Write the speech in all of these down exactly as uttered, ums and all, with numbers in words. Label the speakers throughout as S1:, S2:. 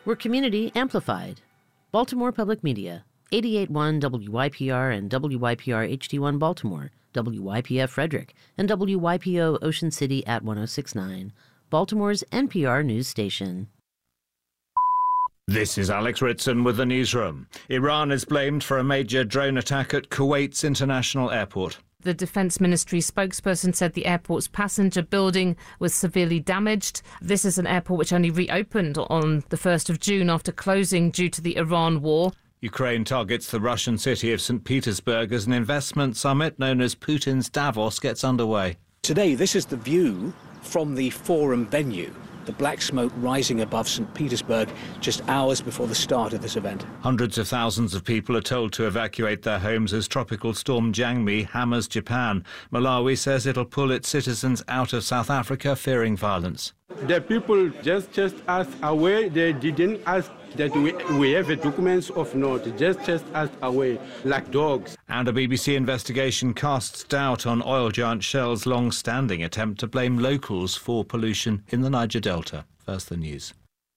S1: We're community amplified. Baltimore Public Media, eighty-eight point one W Y P R and W Y P R H D one Baltimore, W Y P F Frederick, and W Y P O Ocean City at one oh six point nine, Baltimore's N P R news station.
S2: This is Alex Ritson with the newsroom. Iran is blamed for a major drone attack at Kuwait's international airport.
S3: The Defence Ministry spokesperson said the airport's passenger building was severely damaged. This is an airport which only reopened on the first of June after closing due to the Iran war.
S2: Ukraine targets the Russian city of Saint Petersburg as an investment summit known as Putin's Davos gets underway.
S4: Today, this is the view from the forum venue. The black smoke rising above Saint Petersburg just hours before the start of this event.
S2: Hundreds of thousands of people are told to evacuate their homes as tropical storm Jangmi hammers Japan. Malawi says it'll pull its citizens out of South Africa, fearing violence.
S5: The people just chased us away. They didn't ask that we, we have a documents of not, just chased us away like dogs.
S2: And a B B C investigation casts doubt on oil giant Shell's long-standing attempt to blame locals for pollution in the Niger Delta. First, the news.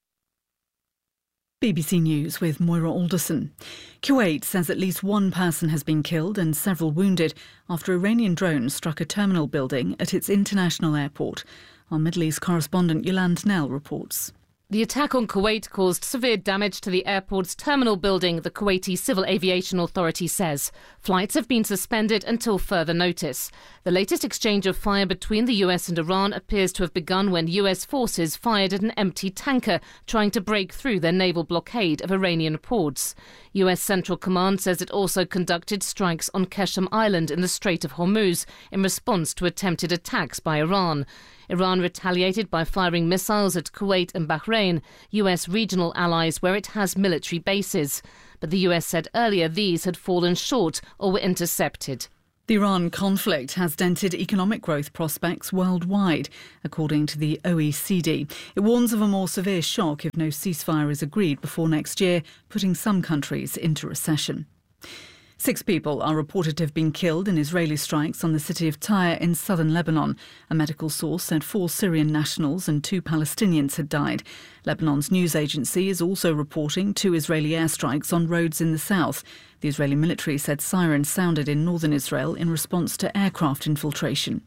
S6: B B C News with Moira Alderson. Kuwait says at least one person has been killed and several wounded after Iranian drones struck a terminal building at its international airport. Our Middle East correspondent Yolande Nell reports.
S3: The attack on Kuwait caused severe damage to the airport's terminal building, the Kuwaiti Civil Aviation Authority says. Flights have been suspended until further notice. The latest exchange of fire between the U S and Iran appears to have begun when U S forces fired at an empty tanker trying to break through their naval blockade of Iranian ports. U S Central Command says it also conducted strikes on Qeshm Island in the Strait of Hormuz in response to attempted attacks by Iran. Iran retaliated by firing missiles at Kuwait and Bahrain, U S regional allies where it has military bases. But the U S said earlier these had fallen short or were intercepted.
S6: The Iran conflict has dented economic growth prospects worldwide, according to the O E C D. It warns of a more severe shock if no ceasefire is agreed before next year, putting some countries into recession. Six people are reported to have been killed in Israeli strikes on the city of Tyre in southern Lebanon. A medical source said four Syrian nationals and two Palestinians had died. Lebanon's news agency is also reporting two Israeli airstrikes on roads in the south. The Israeli military said sirens sounded in northern Israel in response to aircraft infiltration.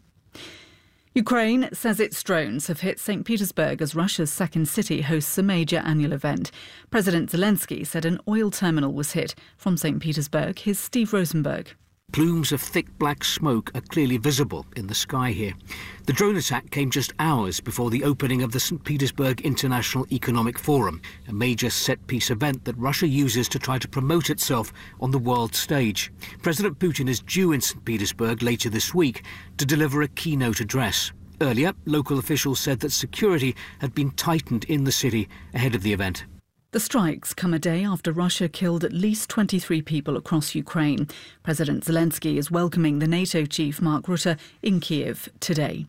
S6: Ukraine says its drones have hit Saint Petersburg as Russia's second city hosts a major annual event. President Zelensky said an oil terminal was hit. From Saint Petersburg, here's Steve Rosenberg.
S7: Plumes of thick black smoke are clearly visible in the sky here. The drone attack came just hours before the opening of the Saint Petersburg International Economic Forum, a major set-piece event that Russia uses to try to promote itself on the world stage. President Putin is due in Saint Petersburg later this week to deliver a keynote address. Earlier, local officials said that security had been tightened in the city ahead of the event.
S6: The strikes come a day after Russia killed at least twenty-three people across Ukraine. President Zelensky is welcoming the NATO chief Mark Rutte in Kiev today.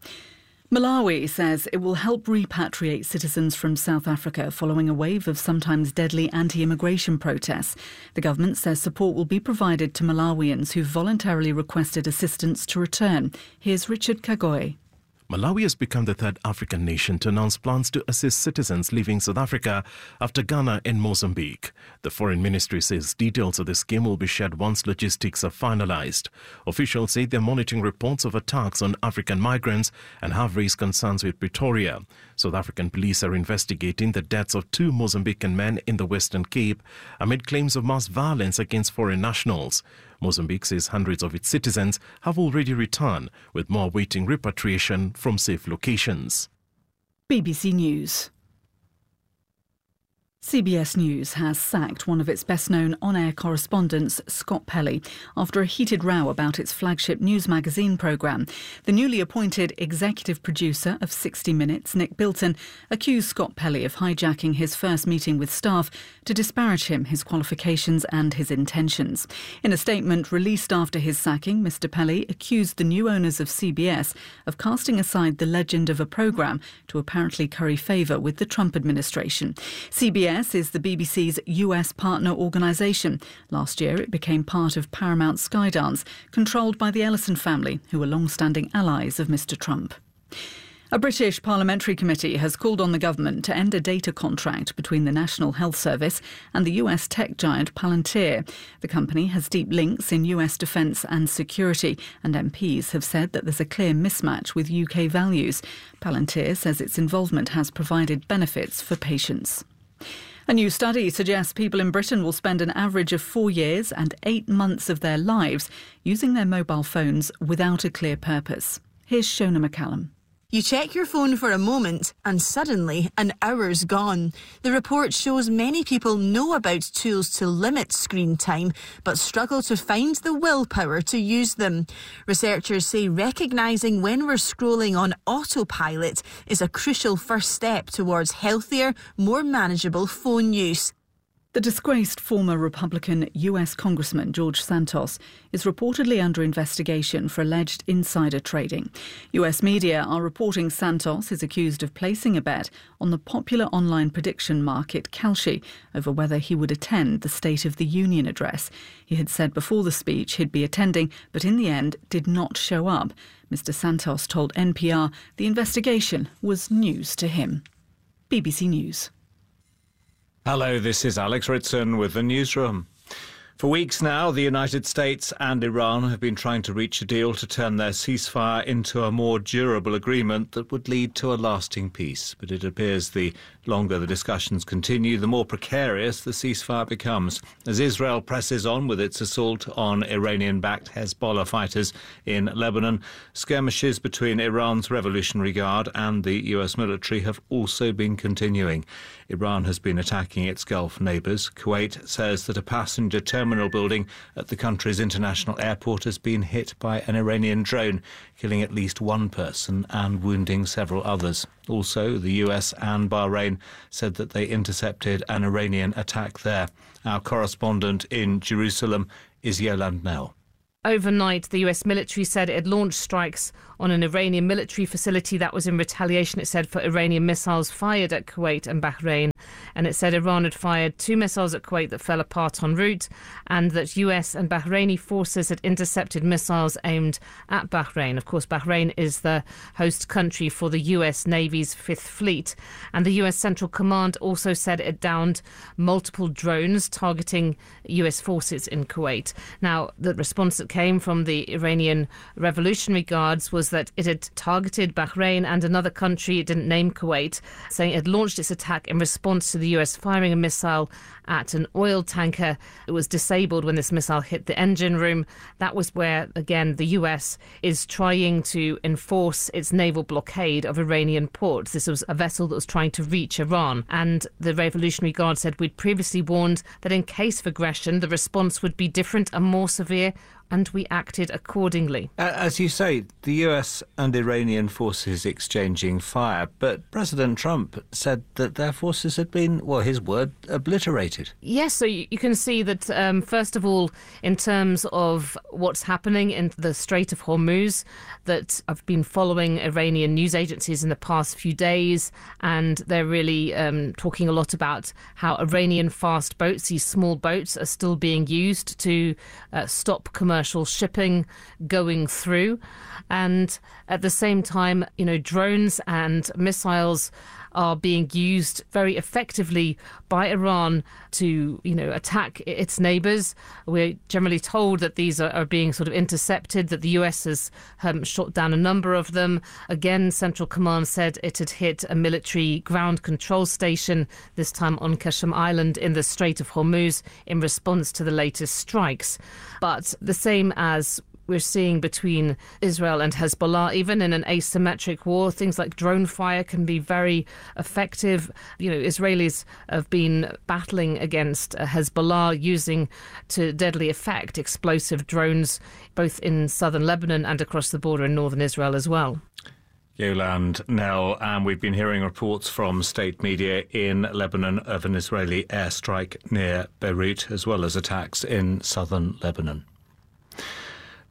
S6: Malawi says it will help repatriate citizens from South Africa following a wave of sometimes deadly anti-immigration protests. The government says support will be provided to Malawians who voluntarily requested assistance to return. Here's Richard Kagoy.
S8: Malawi has become the third African nation to announce plans to assist citizens leaving South Africa after Ghana and Mozambique. The Foreign Ministry says details of the scheme will be shared once logistics are finalized. Officials say they're monitoring reports of attacks on African migrants and have raised concerns with Pretoria. South African police are investigating the deaths of two Mozambican men in the Western Cape amid claims of mass violence against foreign nationals. Mozambique says hundreds of its citizens have already returned, with more awaiting repatriation from safe locations.
S6: B B C News. C B S News has sacked one of its best-known on-air correspondents, Scott Pelley, after a heated row about its flagship news magazine programme. The newly appointed executive producer of sixty minutes, Nick Bilton, accused Scott Pelley of hijacking his first meeting with staff to disparage him, his qualifications and his intentions. In a statement released after his sacking, Mr Pelley accused the new owners of C B S of casting aside the legend of a programme to apparently curry favour with the Trump administration. C B S is the B B C's U S partner organisation. Last year it became part of Paramount Skydance, controlled by the Ellison family, who are long-standing allies of Mr Trump. A British parliamentary committee has called on the government to end a data contract between the National Health Service and the U S tech giant Palantir. The company has deep links in U S defence and security, and M Ps have said that there's a clear mismatch with U K values. Palantir says its involvement has provided benefits for patients. A new study suggests people in Britain will spend an average of four years and eight months of their lives using their mobile phones without a clear purpose. Here's Shona McCallum.
S9: You check your phone for a moment and suddenly an hour's gone. The report shows many people know about tools to limit screen time but struggle to find the willpower to use them. Researchers say recognising when we're scrolling on autopilot is a crucial first step towards healthier, more manageable phone use.
S6: The disgraced former Republican U S Congressman George Santos is reportedly under investigation for alleged insider trading. U S media are reporting Santos is accused of placing a bet on the popular online prediction market Kalshi over whether he would attend the State of the Union address. He had said before the speech he'd be attending, but in the end did not show up. Mister Santos told N P R the investigation was news to him. B B C News.
S2: Hello, this is Alex Ritson with the newsroom. For weeks now, the United States and Iran have been trying to reach a deal to turn their ceasefire into a more durable agreement that would lead to a lasting peace. But it appears the longer the discussions continue, the more precarious the ceasefire becomes. As Israel presses on with its assault on Iranian-backed Hezbollah fighters in Lebanon, skirmishes between Iran's Revolutionary Guard and the U S military have also been continuing. Iran has been attacking its Gulf neighbours. Kuwait says that a passenger terminal building at the country's international airport has been hit by an Iranian drone, killing at least one person and wounding several others. Also, the U S and Bahrain said that they intercepted an Iranian attack there. Our correspondent in Jerusalem is Yolande Nell.
S3: Overnight, the U S military said it had launched strikes on an Iranian military facility. That was in retaliation, it said, for Iranian missiles fired at Kuwait and Bahrain. And it said Iran had fired two missiles at Kuwait that fell apart en route, and that U S and Bahraini forces had intercepted missiles aimed at Bahrain. Of course, Bahrain is the host country for the U S Navy's Fifth Fleet. And the U S Central Command also said it downed multiple drones targeting U S forces in Kuwait. Now, the response that came from the Iranian Revolutionary Guards was that it had targeted Bahrain and another country, it didn't name Kuwait, saying it had launched its attack in response to the U S firing a missile at an oil tanker. It was disabled when this missile hit the engine room. That was where, again, the U S is trying to enforce its naval blockade of Iranian ports. This was a vessel that was trying to reach Iran. And the Revolutionary Guard said we'd previously warned that in case of aggression, the response would be different and more severe, and we acted accordingly.
S2: As you say, the U S and Iranian forces exchanging fire, but President Trump said that their forces had been, well, his word, obliterated.
S3: Yes, so you can see that, um, first of all, in terms of what's happening in the Strait of Hormuz, that I've been following Iranian news agencies in the past few days, and they're really um, talking a lot about how Iranian fast boats, these small boats, are still being used to uh, stop commercial shipping going through. And at the same time, you know, drones and missiles are being used very effectively by Iran to, you know, attack its neighbours. We're generally told that these are, are being sort of intercepted, that the U S has um, shot down a number of them. Again, Central Command said it had hit a military ground control station, this time on Qasem Island in the Strait of Hormuz, in response to the latest strikes. But the same as we're seeing between Israel and Hezbollah, even in an asymmetric war, things like drone fire can be very effective. You know, Israelis have been battling against Hezbollah using to deadly effect explosive drones, both in southern Lebanon and across the border in northern Israel as well.
S2: Yolande Nell, and we've been hearing reports from state media in Lebanon of an Israeli airstrike near Beirut, as well as attacks in southern Lebanon.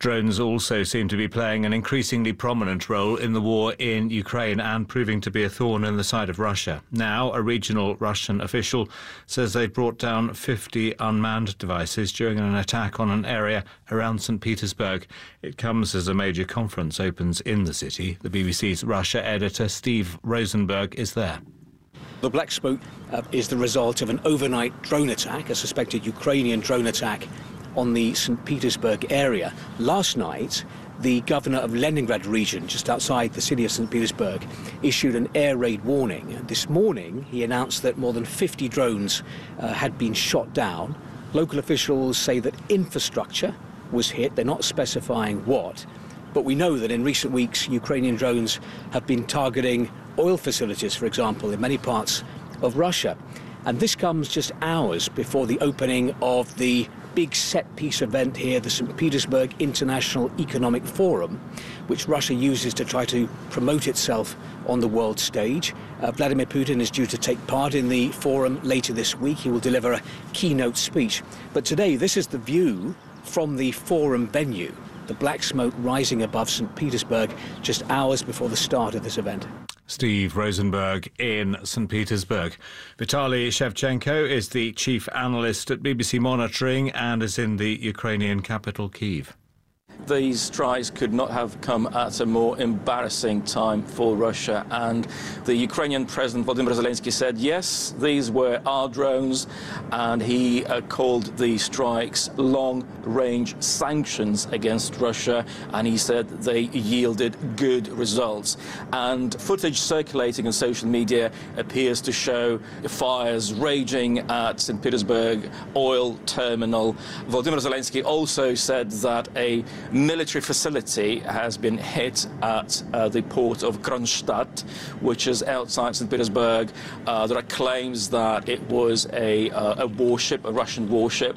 S2: Drones also seem to be playing an increasingly prominent role in the war in Ukraine and proving to be a thorn in the side of Russia. Now, a regional Russian official says they brought down fifty unmanned devices during an attack on an area around Saint Petersburg. It comes as a major conference opens in the city. The B B C's Russia editor Steve Rosenberg is there.
S4: The black smoke uh, is the result of an overnight drone attack, a suspected Ukrainian drone attack on the Saint Petersburg area. Last night, the governor of Leningrad region, just outside the city of Saint Petersburg, issued an air raid warning. And this morning, he announced that more than fifty drones uh, had been shot down. Local officials say that infrastructure was hit. They're not specifying what. But we know that in recent weeks, Ukrainian drones have been targeting oil facilities, for example, in many parts of Russia. And this comes just hours before the opening of the big set-piece event here, the Saint Petersburg International Economic Forum, which Russia uses to try to promote itself on the world stage. Uh, Vladimir Putin is due to take part in the forum later this week. He will deliver a keynote speech. But today, this is the view from the forum venue, the black smoke rising above Saint Petersburg just hours before the start of this event.
S2: Steve Rosenberg in Saint Petersburg. Vitaly Shevchenko is the chief analyst at B B C Monitoring and is in the Ukrainian capital, Kyiv.
S10: These strikes could not have come at a more embarrassing time for Russia. And the Ukrainian President Volodymyr Zelensky said, yes, these were our drones, and he uh, called the strikes long-range sanctions against Russia, and he said they yielded good results. And footage circulating on social media appears to show fires raging at Saint Petersburg oil terminal. Volodymyr Zelensky also said that a military facility has been hit at uh, the port of Kronstadt, which is outside Saint Petersburg. Uh, there are claims that it was a, uh, a warship, a Russian warship.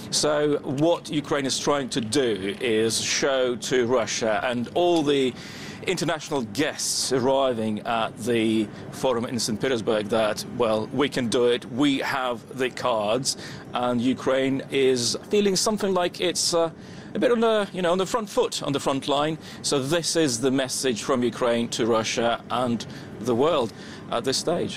S10: So what Ukraine is trying to do is show to Russia and all the international guests arriving at the forum in Saint Petersburg that, well, we can do it, we have the cards, and Ukraine is feeling something like it's uh, a bit on the, you know, on the front foot, on the front line. So this is the message from Ukraine to Russia and the world at this stage.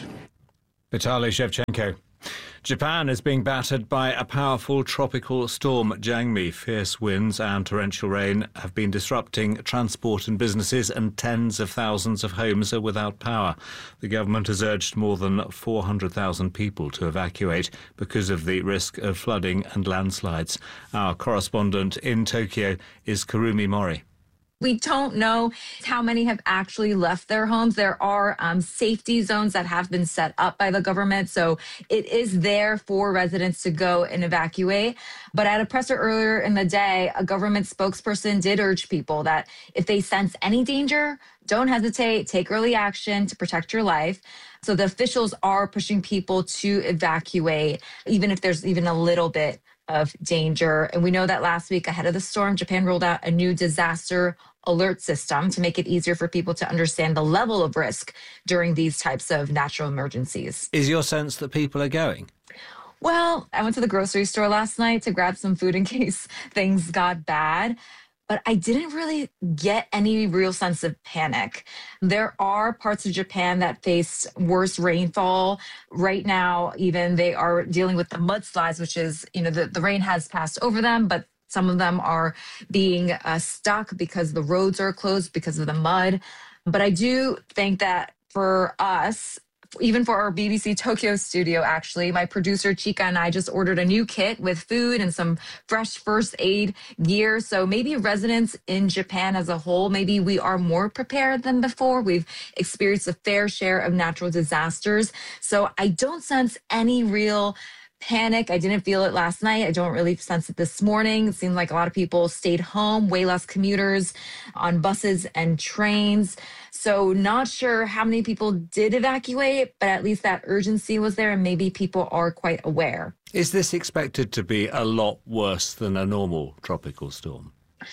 S2: Vitaly Shevchenko. Japan is being battered by a powerful tropical storm, Jangmi. Fierce winds and torrential rain have been disrupting transport and businesses, and tens of thousands of homes are without power. The government has urged more than four hundred thousand people to evacuate because of the risk of flooding and landslides. Our correspondent in Tokyo is Kurumi Mori.
S11: We don't know how many have actually left their homes. There are um, safety zones that have been set up by the government, so it is there for residents to go and evacuate. But at a presser earlier in the day, a government spokesperson did urge people that if they sense any danger, don't hesitate, take early action to protect your life. So the officials are pushing people to evacuate, even if there's even a little bit of danger. And we know that last week, ahead of the storm, Japan rolled out a new disaster alert system to make it easier for people to understand the level of risk during these types of natural emergencies.
S2: Is your sense that people are going?
S11: Well, I went to the grocery store last night to grab some food in case things got bad, but I didn't really get any real sense of panic. There are parts of Japan that face worse rainfall. Right now, even they are dealing with the mudslides, which is, you know, the, the rain has passed over them, but some of them are being uh, stuck because the roads are closed because of the mud. But I do think that for us, even for our B B C Tokyo studio, actually, my producer Chika and I just ordered a new kit with food and some fresh first aid gear. So maybe residents in Japan as a whole, maybe we are more prepared than before. We've experienced a fair share of natural disasters. So I don't sense any real panic. I didn't feel it last night. I don't really sense it this morning. It seemed like a lot of people stayed home, way less commuters on buses and trains. So not sure how many people did evacuate, but at least that urgency was there and maybe people are quite aware.
S2: Is this expected to be a lot worse than a normal tropical storm?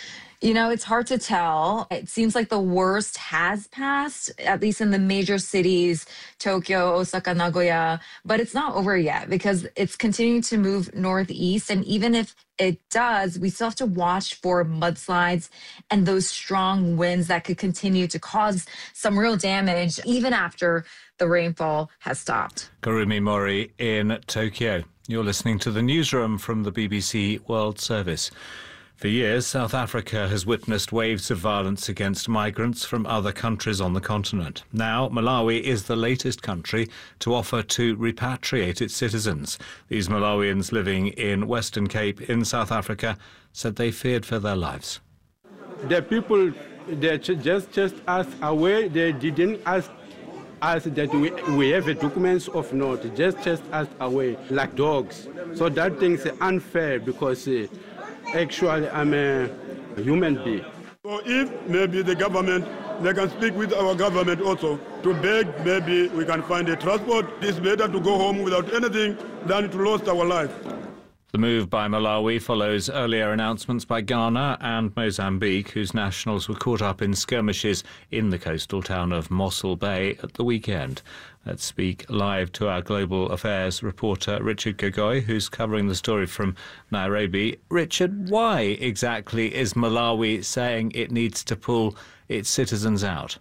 S11: You know, it's hard to tell. It seems like the worst has passed, at least in the major cities, Tokyo, Osaka, Nagoya, but it's not over yet because it's continuing to move northeast. And even if it does, we still have to watch for mudslides and those strong winds that could continue to cause some real damage even after the rainfall has stopped.
S2: Kurumi Mori in Tokyo. You're listening to the newsroom from the B B C World Service. For years, South Africa has witnessed waves of violence against migrants from other countries on the continent. Now, Malawi is the latest country to offer to repatriate its citizens. These Malawians living in Western Cape in South Africa said they feared for their lives.
S5: The people, they just, just asked away. They didn't ask us that we, we have a documents of not. Just, just asked away like dogs. So that thing's unfair because uh, actually, I'm a human being.
S12: So if maybe the government, they can speak with our government also to beg, maybe we can find a transport. It's better to go home without anything than to lose our life.
S2: The move by Malawi follows earlier announcements by Ghana and Mozambique, whose nationals were caught up in skirmishes in the coastal town of Mossel Bay at the weekend. Let's speak live to our global affairs reporter Richard Kagoi, who's covering the story from Nairobi. Richard, why exactly is Malawi saying it needs to pull its citizens out?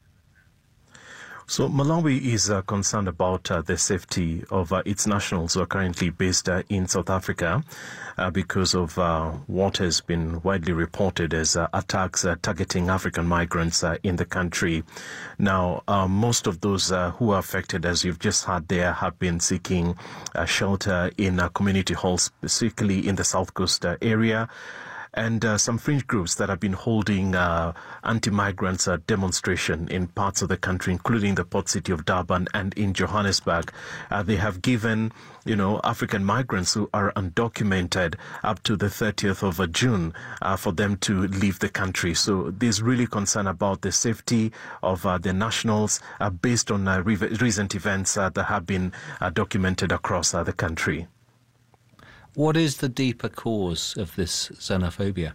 S8: So Malawi is uh, concerned about uh, the safety of uh, its nationals who are currently based uh, in South Africa uh, because of uh, what has been widely reported as uh, attacks uh, targeting African migrants uh, in the country. Now, uh, most of those uh, who are affected, as you've just heard there, have been seeking uh, shelter in uh, community halls, specifically in the South Coast uh, area. And uh, some fringe groups that have been holding uh, anti-migrants uh, demonstration in parts of the country, including the port city of Durban and in Johannesburg. Uh, they have given, you know, African migrants who are undocumented up to the thirtieth of June uh, for them to leave the country. So there's really concern about the safety of uh, the nationals uh, based on uh, re- recent events uh, that have been uh, documented across uh, the country.
S2: What is the deeper cause of this xenophobia?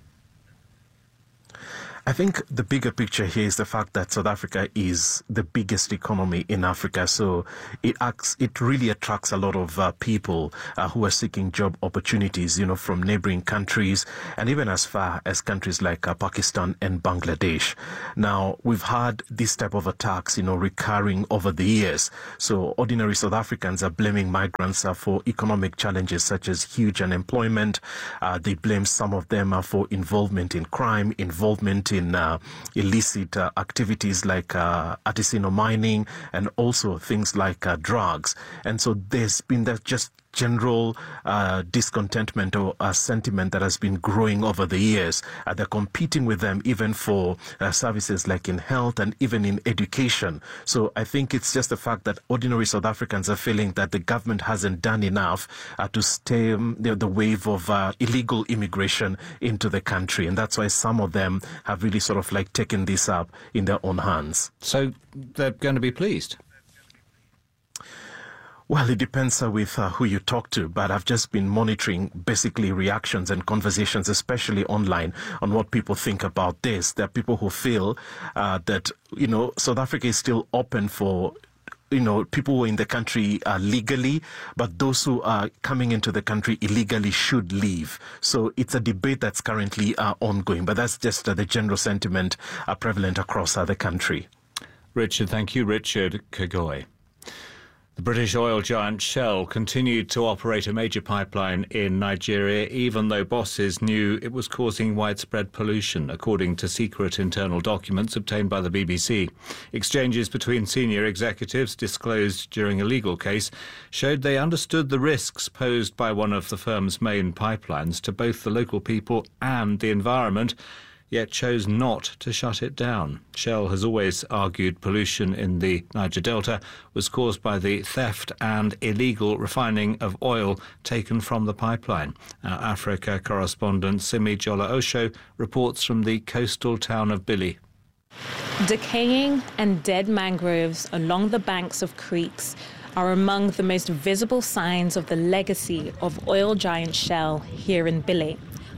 S8: I think the bigger picture here is the fact that South Africa is the biggest economy in Africa, so it acts, it really attracts a lot of uh, people uh, who are seeking job opportunities, you know, from neighboring countries and even as far as countries like uh, Pakistan and Bangladesh. Now, we've had this type of attacks, you know, recurring over the years. So ordinary South Africans are blaming migrants uh, for economic challenges such as huge unemployment. Uh, they blame some of them uh, for involvement in crime, involvement in in uh, illicit uh, activities like uh, artisanal mining and also things like uh, drugs. And so there's been that just general uh, discontentment or uh, sentiment that has been growing over the years. Uh, they're competing with them even for uh, services like in health and even in education. So I think it's just the fact that ordinary South Africans are feeling that the government hasn't done enough uh, to stem the, the wave of uh, illegal immigration into the country. And that's why some of them have really sort of like taken this up in their own hands.
S2: So they're going to be pleased?
S8: Well, it depends uh, with uh, who you talk to, but I've just been monitoring basically reactions and conversations, especially online, on what people think about this. There are people who feel uh, that, you know, South Africa is still open for, you know, people who are in the country uh, legally, but those who are coming into the country illegally should leave. So it's a debate that's currently uh, ongoing, but that's just uh, the general sentiment uh, prevalent across uh, the country.
S2: Richard, thank you. Richard Kagoi. The British oil giant Shell continued to operate a major pipeline in Nigeria, even though bosses knew it was causing widespread pollution, according to secret internal documents obtained by the B B C. Exchanges between senior executives disclosed during a legal case showed they understood the risks posed by one of the firm's main pipelines to both the local people and the environment, yet chose not to shut it down. Shell has always argued pollution in the Niger Delta was caused by the theft and illegal refining of oil taken from the pipeline. Our Africa correspondent Simi Jola Osho reports from the coastal town of Billy.
S13: Decaying and dead mangroves along the banks of creeks are among the most visible signs of the legacy of oil giant Shell here in Billy,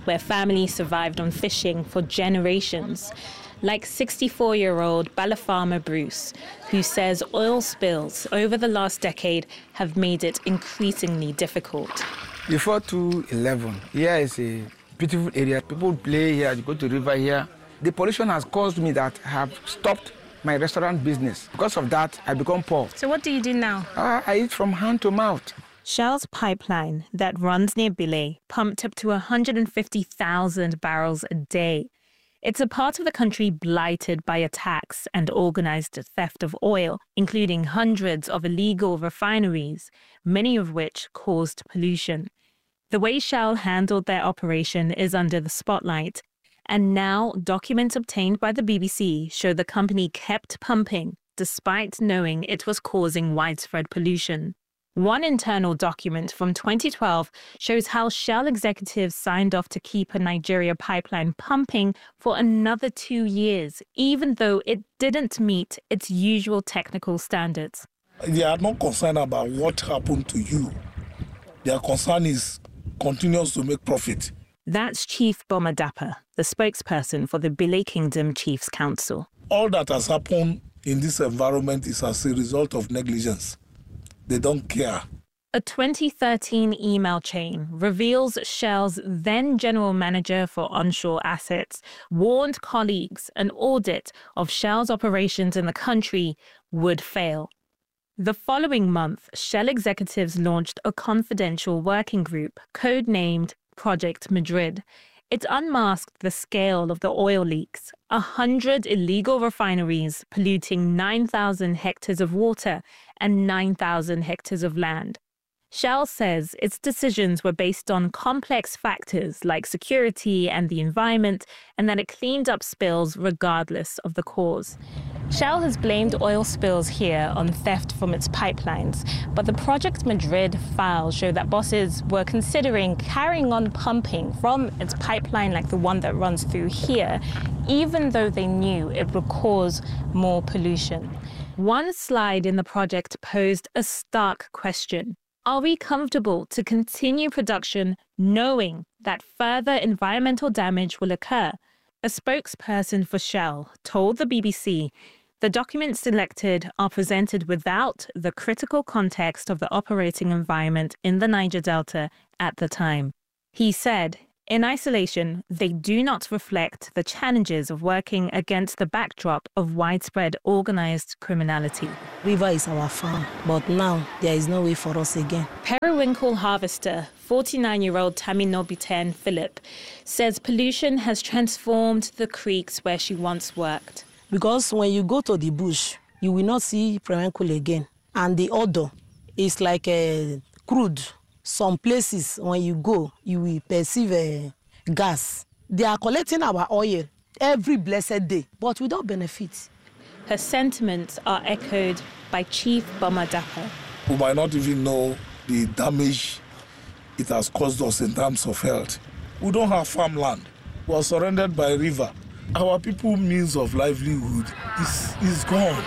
S13: where families survived on fishing for generations. Like sixty-four-year-old Balafama Bruce, who says oil spills over the last decade have made it increasingly difficult.
S14: Before two eleven, here is a beautiful area. People play here, you go to the river here. The pollution has caused me that I have stopped my restaurant business. Because of that, I become poor.
S13: So what do you do now?
S14: Uh, I eat from hand to mouth.
S13: Shell's pipeline that runs near Bile pumped up to one hundred fifty thousand barrels a day. It's a part of the country blighted by attacks and organized theft of oil, including hundreds of illegal refineries, many of which caused pollution. The way Shell handled their operation is under the spotlight, and now documents obtained by the B B C show the company kept pumping despite knowing it was causing widespread pollution. One internal document from twenty twelve shows how Shell executives signed off to keep a Nigeria pipeline pumping for another two years, even though it didn't meet its usual technical standards.
S15: They are not concerned about what happened to you. Their concern is continues to make profit.
S13: That's Chief Boma Dapa, the spokesperson for the Bile Kingdom Chiefs Council.
S15: All that has happened in this environment is as a result of negligence. They don't care.
S13: A twenty thirteen email chain reveals Shell's then general manager for onshore assets warned colleagues an audit of Shell's operations in the country would fail. The following month, Shell executives launched a confidential working group codenamed Project Madrid. It unmasked the scale of the oil leaks, a hundred illegal refineries polluting nine thousand hectares of water and nine thousand hectares of land. Shell says its decisions were based on complex factors like security and the environment, and that it cleaned up spills regardless of the cause. Shell has blamed oil spills here on theft from its pipelines, but the Project Madrid files show that bosses were considering carrying on pumping from its pipeline like the one that runs through here, even though they knew it would cause more pollution. One slide in the project posed a stark question. Are we comfortable to continue production knowing that further environmental damage will occur? A spokesperson for Shell told the B B C the documents selected are presented without the critical context of the operating environment in the Niger Delta at the time. He said, in isolation, they do not reflect the challenges of working against the backdrop of widespread organized criminality.
S16: River is our farm, but now there is no way for us again.
S13: Periwinkle harvester, forty-nine-year-old Taminobiten Philip, says pollution has transformed the creeks where she once worked.
S16: Because when you go to the bush, you will not see periwinkle again. And the odor is like a crude. Some places, when you go, you will perceive a gas. They are collecting our oil every blessed day, but without benefit.
S13: Her sentiments are echoed by Chief Boma Dapa.
S15: We might not even know the damage it has caused us in terms of health. We don't have farmland. We are surrounded by a river. Our people's means of livelihood is, is gone.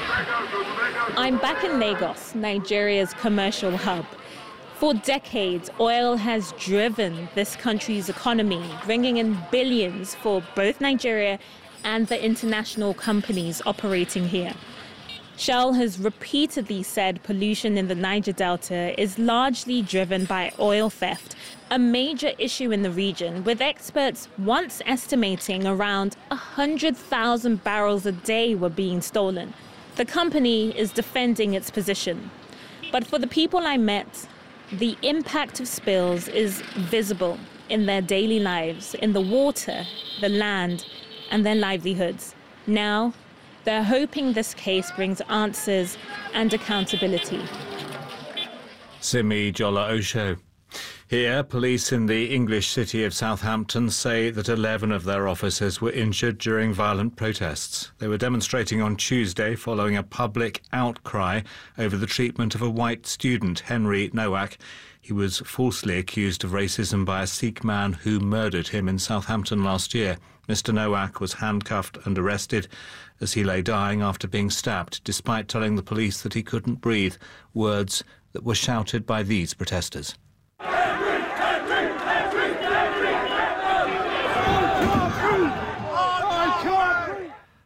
S13: I'm back in Lagos, Nigeria's commercial hub. For decades, oil has driven this country's economy, bringing in billions for both Nigeria and the international companies operating here. Shell has repeatedly said pollution in the Niger Delta is largely driven by oil theft, a major issue in the region, with experts once estimating around one hundred thousand barrels a day were being stolen. The company is defending its position. But for the people I met, the impact of spills is visible in their daily lives, in the water, the land, and their livelihoods. Now, they're hoping this case brings answers and accountability.
S2: Simi Jola Osho. Here, police in the English city of Southampton say that eleven of their officers were injured during violent protests. They were demonstrating on Tuesday following a public outcry over the treatment of a white student, Henry Nowak. He was falsely accused of racism by a Sikh man who murdered him in Southampton last year. Mister Nowak was handcuffed and arrested as he lay dying after being stabbed, despite telling the police that he couldn't breathe, words that were shouted by these protesters.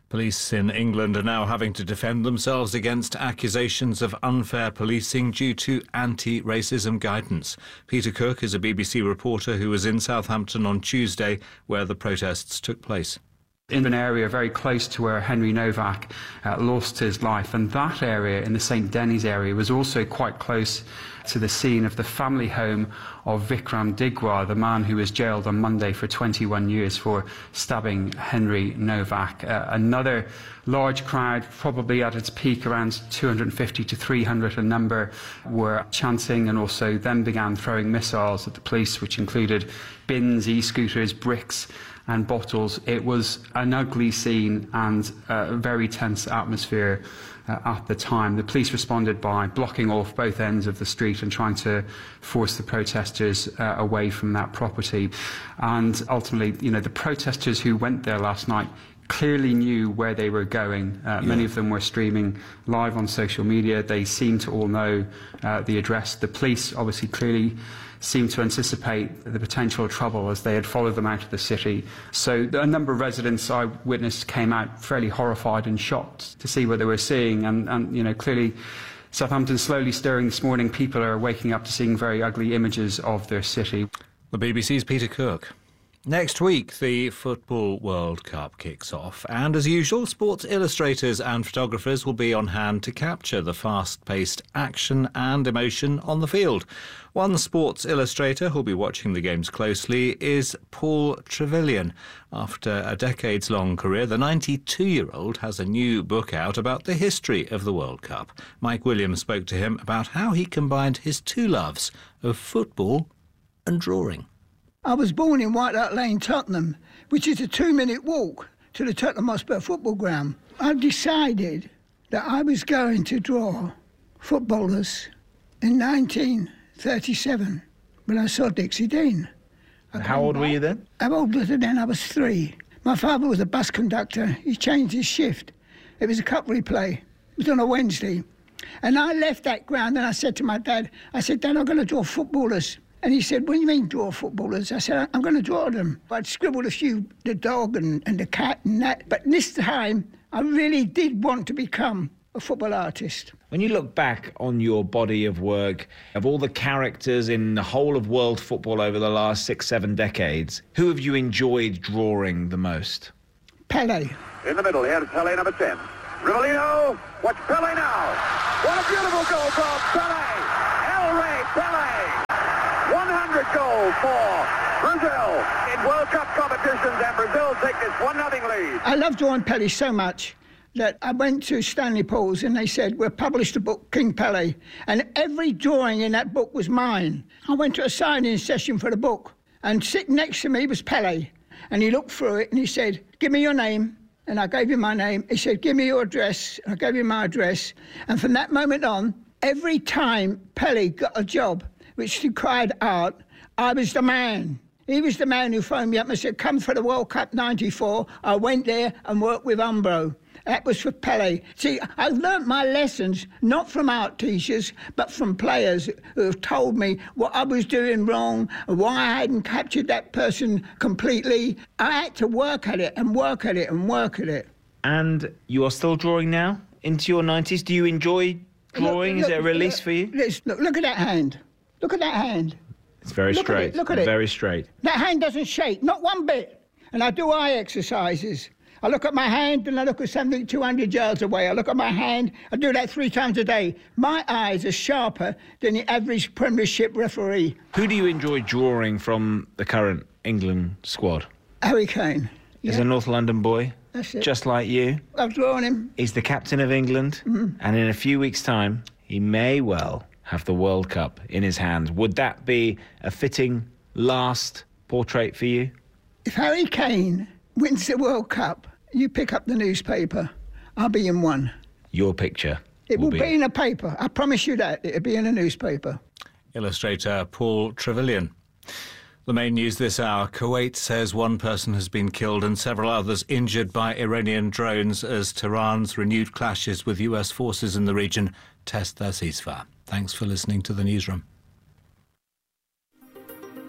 S2: Police in England are now having to defend themselves against accusations of unfair policing due to anti-racism guidance. Peter Cook is a B B C reporter who was in Southampton on Tuesday, where the protests took place.
S17: In an area very close to where Henry Novak uh, lost his life, and that area, in the Saint Denis area, was also quite close to the scene of the family home of Vikram Digwa, the man who was jailed on Monday for twenty-one years for stabbing Henry Novak. Uh, another large crowd, probably at its peak around two hundred fifty to three hundred a number, were chanting and also then began throwing missiles at the police, which included bins, e-scooters, bricks and bottles. It was an ugly scene and a very tense atmosphere uh, at the time. The police responded by blocking off both ends of the street and trying to force the protesters uh, away from that property. And ultimately, you know, the protesters who went there last night clearly knew where they were going. Uh, yeah. Many of them were streaming live on social media. They seemed to all know uh, the address. The police obviously clearly seemed to anticipate the potential trouble as they had followed them out of the city. So a number of residents I witnessed came out fairly horrified and shocked to see what they were seeing. And, and you know, clearly Southampton's slowly stirring this morning. People are waking up to seeing very ugly images of their city.
S2: The B B C's Peter Cook. Next week, the Football World Cup kicks off, and as usual, sports illustrators and photographers will be on hand to capture the fast-paced action and emotion on the field. One sports illustrator who'll be watching the games closely is Paul Trevelyan. After a decades-long career, the ninety-two-year-old has a new book out about the history of the World Cup. Mike Williams spoke to him about how he combined his two loves of football and drawing.
S18: I was born in White Hart Lane, Tottenham, which is a two-minute walk to the Tottenham Hotspur football ground. I decided that I was going to draw footballers in nineteen thirty-seven when I saw Dixie Dean.
S19: How old were you then?
S18: How old was I then? I was three. My father was a bus conductor. He changed his shift. It was a cutlery play. It was on a Wednesday. And I left that ground and I said to my dad, I said, Dad, I'm going to draw footballers. And he said, what do you mean draw footballers? I said, I'm going to draw them. I'd scribbled a few, the dog and, and the cat and that. But this time, I really did want to become a football artist.
S19: When you look back on your body of work, of all the characters in the whole of world football over the last six, seven decades, who have you enjoyed drawing the most?
S18: Pele.
S20: In the middle, here's Pele, number ten. Rivellino, watch Pele now. What a beautiful goal from Pele. El Rey Pele. one hundred goals for Brazil in World Cup competitions, and Brazil take this one nothing lead.
S18: I love drawing Pele so much that I went to Stanley Paul's and they said, we've published a book, King Pele, and every drawing in that book was mine. I went to a signing session for the book, and sitting next to me was Pele, and he looked through it and he said, give me your name. And I gave him my name. He said, give me your address. I gave him my address. And from that moment on, every time Pele got a job which required art, I was the man. He was the man who phoned me up and said, come for the World Cup ninety-four. I went there and worked with Umbro. That was for Pele. See, I learnt my lessons not from art teachers, but from players who have told me what I was doing wrong, why I hadn't captured that person completely. I had to work at it and work at it and work at it.
S19: And you are still drawing now, into your nineties? Do you enjoy drawing? Look, look, Is it a release
S18: look,
S19: for you?
S18: Look, look at that hand. Look at that hand.
S19: It's very
S18: look
S19: straight.
S18: At it, look at it.
S19: Very straight.
S18: That hand doesn't shake, not one bit. And I do eye exercises. I look at my hand and I look at something two hundred yards away. I look at my hand. I do that three times a day. My eyes are sharper than the average Premiership referee.
S19: Who do you enjoy drawing from the current England squad?
S18: Harry Kane.
S19: He's
S18: yeah.
S19: a North London boy.
S18: That's it.
S19: Just like you.
S18: I've drawn him.
S19: He's the captain of England. Mm-hmm. And in a few weeks' time, he may well have the World Cup in his hands. Would that be a fitting last portrait for you?
S18: If Harry Kane wins the World Cup, you pick up the newspaper, I'll be in one.
S19: Your picture
S18: It will, will
S19: be...
S18: be in a paper. I promise you that. It'll be in a newspaper.
S2: Illustrator Paul Trevelyan. The main news this hour. Kuwait says one person has been killed and several others injured by Iranian drones as Tehran's renewed clashes with U S forces in the region test their ceasefire. Thanks for listening to The Newsroom.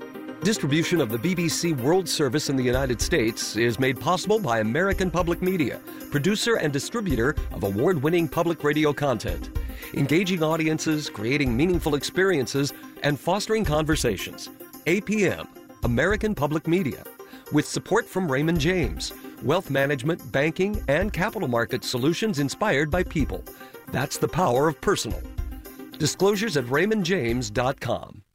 S21: Distribution of the B B C World Service in the United States is made possible by American Public Media, producer and distributor of award-winning public radio content. Engaging audiences, creating meaningful experiences, and fostering conversations. A P M, American Public Media, with support from Raymond James, wealth management, banking, and capital market solutions inspired by people. That's the power of personal. Disclosures at raymond james dot com.